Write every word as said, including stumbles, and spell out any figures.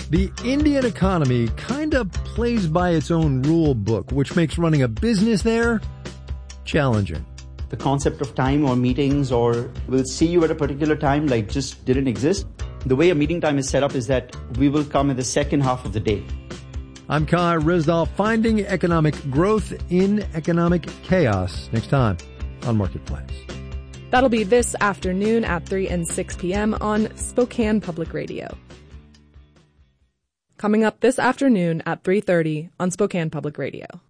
The Indian economy kind of plays by its own rule book, which makes running a business there challenging. The concept of time or meetings or we'll see you at a particular time like just didn't exist. The way a meeting time is set up is that we will come in the second half of the day. I'm Kai Ryssdal, finding economic growth in economic chaos. Next time on Marketplace. That'll be this afternoon at three and six p.m. on Spokane Public Radio. Coming up this afternoon at three thirty on Spokane Public Radio.